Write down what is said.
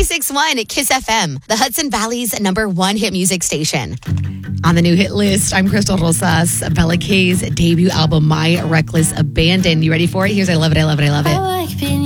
96.1 Kiss FM, the Hudson Valley's #1 hit music station. On the new hit list, I'm Crystal Rosas, Bella K's debut album, My Reckless Abandon. You ready for it? Here's I Love It, I Love It, I Love It.